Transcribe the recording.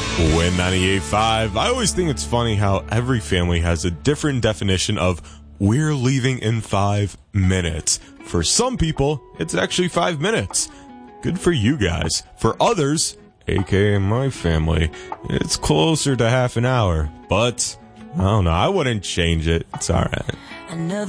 Win 98.5. I always think it's funny how every family has a different definition of we're leaving in 5 minutes. For some people, it's actually 5 minutes. Good for you guys. For others, aka my family, it's closer to half an hour. But, I don't know, I wouldn't change it. It's alright.